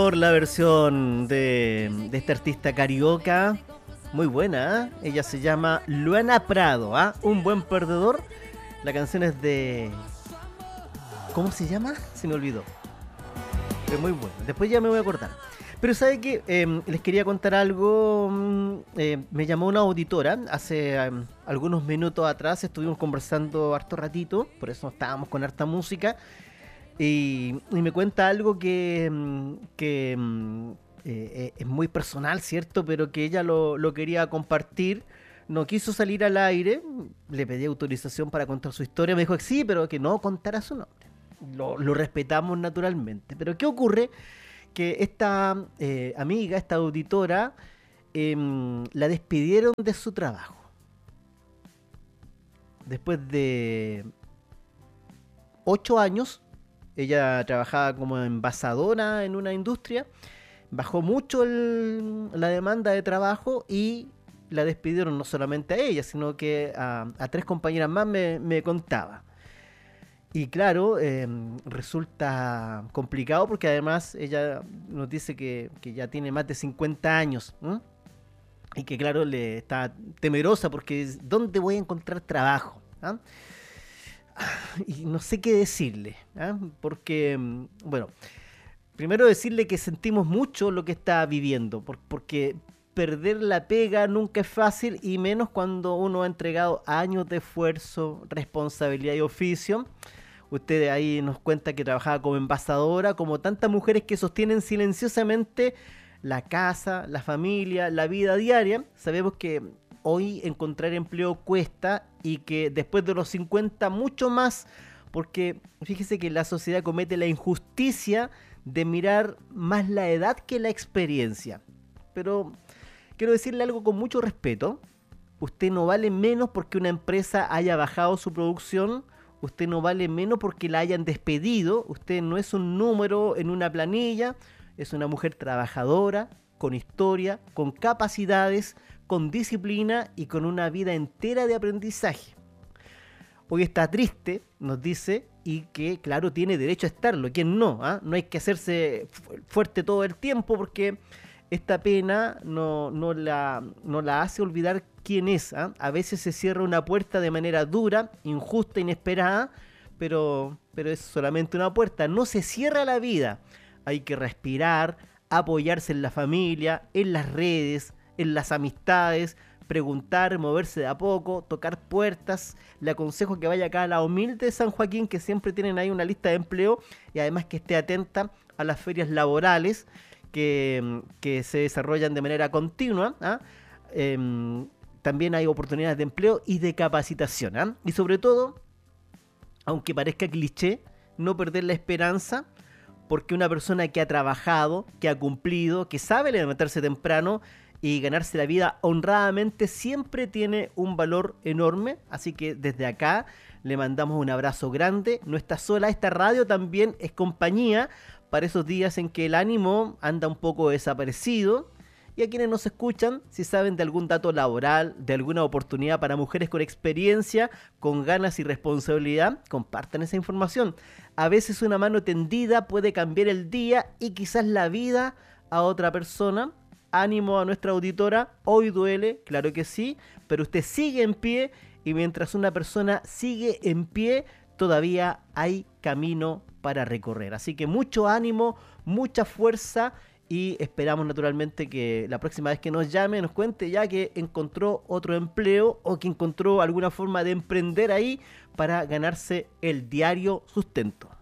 Por la versión de esta artista carioca, muy buena, ¿eh? Ella se llama Luana Prado, ¿ah? Un buen perdedor. La canción es de... ¿Cómo se llama? Se me olvidó. Pero muy buena, después ya me voy a acordar. Pero ¿sabe qué? Les quería contar algo. Me llamó una auditora hace algunos minutos atrás. Estuvimos conversando harto ratito, por eso estábamos con harta música. Y me cuenta algo que es muy personal, ¿cierto? Pero que ella lo quería compartir. No quiso salir al aire. Le pedí autorización para contar su historia. Me dijo que sí, pero que no contara su nombre. Lo respetamos naturalmente. Pero ¿qué ocurre? Que esta amiga, esta auditora, la despidieron de su trabajo. Después de 8 años, ella trabajaba como envasadora en una industria, bajó mucho la demanda de trabajo y la despidieron no solamente a ella, sino que a 3 compañeras más me contaba. Y claro, resulta complicado porque además ella nos dice que ya tiene más de 50 años, ¿eh? Y que claro, le está temerosa porque ¿dónde voy a encontrar trabajo? ¿Ah? Y no sé qué decirle, ¿eh? Porque, bueno, primero decirle que sentimos mucho lo que está viviendo, porque perder la pega nunca es fácil y menos cuando uno ha entregado años de esfuerzo, responsabilidad y oficio. Usted ahí nos cuenta que trabajaba como envasadora, como tantas mujeres que sostienen silenciosamente la casa, la familia, la vida diaria. Sabemos que hoy encontrar empleo cuesta y que después de los 50 mucho más, porque fíjese que la sociedad comete la injusticia de mirar más la edad que la experiencia. Pero quiero decirle algo con mucho respeto. Usted no vale menos porque una empresa haya bajado su producción. Usted no vale menos porque la hayan despedido. Usted no es un número en una planilla. Es una mujer trabajadora, con historia, con capacidades, con disciplina y con una vida entera de aprendizaje. Hoy está triste, nos dice, y que claro, tiene derecho a estarlo. ¿Quién no? ¿Ah? No hay que hacerse fuerte todo el tiempo porque esta pena no la hace olvidar quién es. ¿Ah? A veces se cierra una puerta de manera dura, injusta, inesperada, pero es solamente una puerta. No se cierra la vida. Hay que respirar, apoyarse en la familia, en las redes, en las amistades, preguntar, moverse de a poco, tocar puertas. Le aconsejo que vaya acá a la humilde de San Joaquín, que siempre tienen ahí una lista de empleo, y además que esté atenta a las ferias laborales que se desarrollan de manera continua. ¿Ah? También hay oportunidades de empleo y de capacitación. ¿Ah? Y sobre todo, aunque parezca cliché, no perder la esperanza, porque una persona que ha trabajado, que ha cumplido, que sabe levantarse temprano y ganarse la vida honradamente siempre tiene un valor enorme. Así que desde acá le mandamos un abrazo grande. No está sola, esta radio también es compañía para esos días en que el ánimo anda un poco desaparecido. Y a quienes nos escuchan, si saben de algún dato laboral, de alguna oportunidad para mujeres con experiencia, con ganas y responsabilidad, compartan esa información. A veces una mano tendida puede cambiar el día y quizás la vida a otra persona. Ánimo a nuestra auditora, hoy duele, claro que sí, pero usted sigue en pie y mientras una persona sigue en pie, todavía hay camino para recorrer. Así que mucho ánimo, mucha fuerza y esperamos naturalmente que la próxima vez que nos llame nos cuente ya que encontró otro empleo o que encontró alguna forma de emprender ahí para ganarse el diario sustento.